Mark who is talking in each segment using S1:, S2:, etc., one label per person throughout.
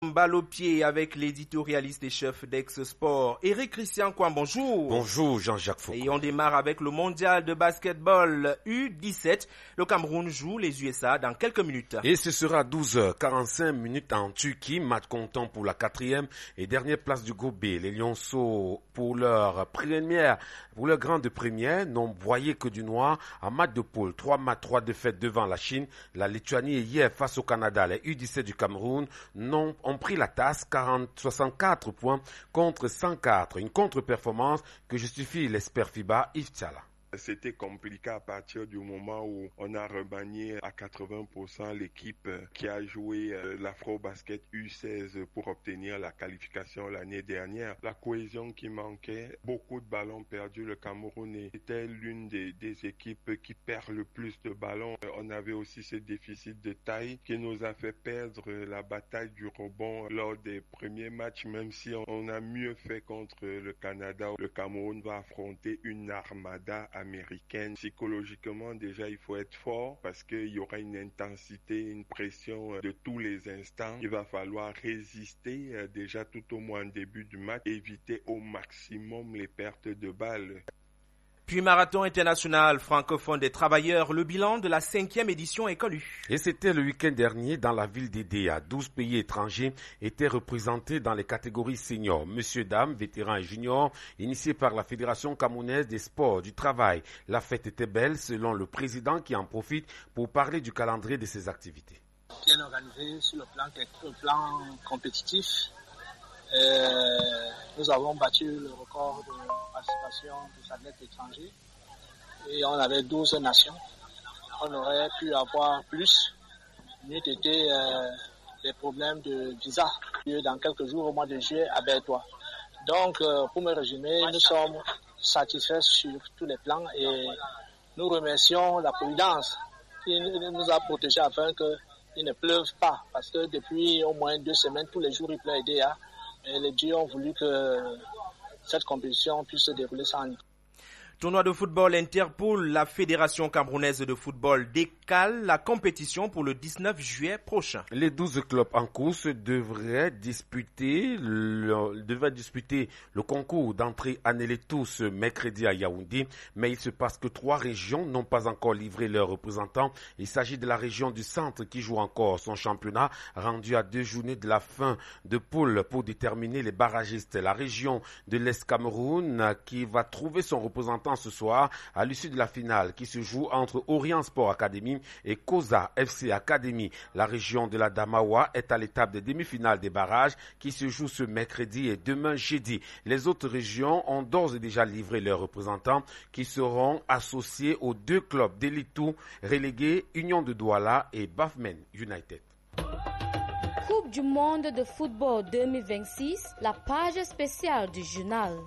S1: Balle au pied avec l'éditorialiste et chef d'Ex-Sport, Éric Christian Kouam, bonjour.
S2: Bonjour Jean-Jacques Foucault.
S1: Et on démarre avec le mondial de basketball U17. Le Cameroun joue les USA dans quelques minutes.
S2: Et ce sera 12h45 en Turquie, match comptant pour la 4e et dernière place du groupe B. Les Lionceaux, pour leur grande première, n'ont broyé que du noir en match de poule. 3 matchs, 3 défaites devant la Chine, la Lituanie et hier face au Canada. Les U17 du Cameroun ont pris la tasse, 64 points contre 104. Une contre-performance que justifie l'expert FIBA Yves Tchala.
S3: C'était compliqué à partir du moment où on a remanié à 80% l'équipe qui a joué l'Afro-Basket U16 pour obtenir la qualification l'année dernière. La cohésion qui manquait, beaucoup de ballons perdus. Le Cameroun était l'une des équipes qui perd le plus de ballons. On avait aussi ce déficit de taille qui nous a fait perdre la bataille du rebond lors des premiers matchs, même si on a mieux fait contre le Canada. Le Cameroun va affronter une armada américaine. Psychologiquement, déjà, il faut être fort parce qu'il y aura une intensité, une pression de tous les instants. Il va falloir résister déjà tout au moins en début du match, éviter au maximum les pertes de balles.
S1: Puis marathon international francophone des travailleurs, le bilan de la 5e édition est connu.
S2: Et c'était le week-end dernier dans la ville d'Edéa. 12 pays étrangers étaient représentés dans les catégories seniors, monsieur, dames, vétérans et juniors, initiés par la Fédération camerounaise des sports du travail. La fête était belle selon le président qui en profite pour parler du calendrier de ses activités.
S4: Bien organisé sur le plan compétitif. Nous avons battu le record de participation des athlètes étrangers et on avait 12 nations. On aurait pu avoir plus, mieux été des problèmes de visa dans quelques jours au mois de juillet à Bertois. Donc, pour me résumer, nous sommes satisfaits sur tous les plans et nous remercions la Providence qui nous a protégés afin qu'il ne pleuve pas parce que depuis au moins 2 semaines, tous les jours il pleut aider. Et les dieux ont voulu que cette compétition puisse se dérouler sans nous.
S1: Tournoi de football Interpol, la Fédération camerounaise de football décale la compétition pour le 19 juillet prochain.
S2: Les 12 clubs en course devaient disputer le concours d'entrée Annelé-Tours ce mercredi à Yaoundé, mais il se passe que 3 régions n'ont pas encore livré leurs représentants. Il s'agit de la région du centre qui joue encore son championnat, rendu à 2 journées de la fin de poule pour déterminer les barragistes. La région de l'Est Cameroun qui va trouver son représentant ce soir à l'issue de la finale qui se joue entre Orient Sport Academy et Koza FC Academy. La région de la Damawa est à l'étape des demi-finales des barrages qui se jouent ce mercredi et demain jeudi. Les autres régions ont d'ores et déjà livré leurs représentants qui seront associés aux 2 clubs d'Elitou relégués, Union de Douala et Bafmen United.
S5: Coupe du monde de football 2026, la page spéciale du journal.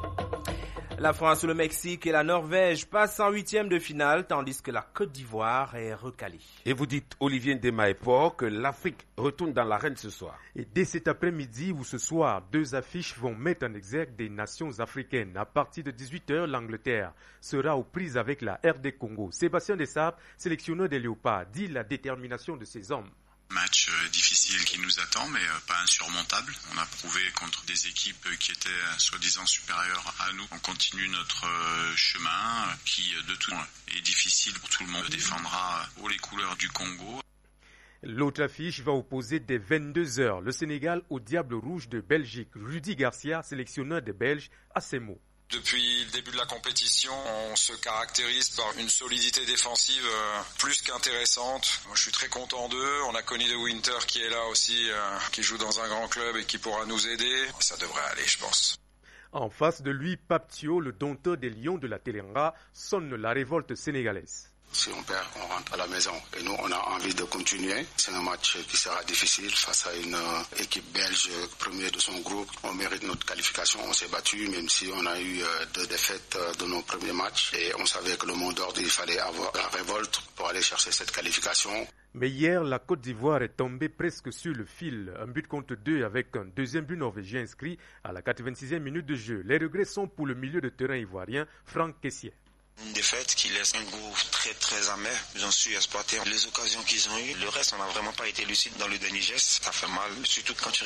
S1: La France, le Mexique et la Norvège passent en 8e de finale, tandis que la Côte d'Ivoire est recalée.
S2: Et vous dites, Olivier Ndemaepor, que l'Afrique retourne dans l'arène ce soir.
S6: Et dès cet après-midi ou ce soir, 2 affiches vont mettre en exergue des nations africaines. À partir de 18h, l'Angleterre sera aux prises avec la RD Congo. Sébastien Dessap, sélectionneur des Léopards, dit la détermination de ses hommes.
S7: Match difficile qui nous attend, mais pas insurmontable. On a prouvé contre des équipes qui étaient soi-disant supérieures à nous. On continue notre chemin qui, de tout est difficile pour tout le monde. On défendra haut les couleurs du Congo.
S6: L'autre affiche va opposer dès 22h le Sénégal au Diable Rouge de Belgique. Rudy Garcia, sélectionneur des Belges, a ces mots.
S8: Depuis le début de la compétition, on se caractérise par une solidité défensive plus qu'intéressante. Moi, je suis très content d'eux. On a Connie de Winter qui est là aussi, qui joue dans un grand club et qui pourra nous aider. Ça devrait aller, je pense.
S6: En face de lui, Pape Thio, le dompteur des Lions de la Teranga, sonne la révolte sénégalaise.
S9: Si on perd, on rentre à la maison. Et nous, on a envie de continuer. C'est un match qui sera difficile face à une équipe belge première de son groupe. On mérite notre qualification. On s'est battu, même si on a eu 2 défaites de nos premiers matchs. Et on savait que le mot d'ordre, il fallait avoir la révolte pour aller chercher cette qualification.
S6: Mais hier, la Côte d'Ivoire est tombée presque sur le fil. Un but contre 2 avec un deuxième but norvégien inscrit à la 86e minute de jeu. Les regrets sont pour le milieu de terrain ivoirien, Franck Kessié.
S10: Une défaite qui laisse un goût très très amer. Ils ont su exploiter les occasions qu'ils ont eues. Le reste, on n'a vraiment pas été lucide dans le dernier geste. Ça fait mal, surtout quand tu